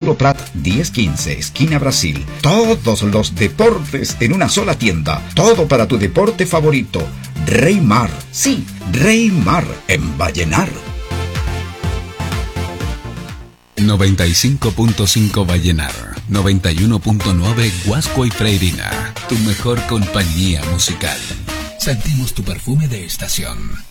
Arturo Prat 1015, esquina Brasil. Todos los deportes en una sola tienda. Todo para tu deporte favorito. Rey Mar. Sí, Rey Mar en Vallenar. 95.5 Vallenar, 91.9 Guasco y Freirina, tu mejor compañía musical. Sentimos tu perfume de estación.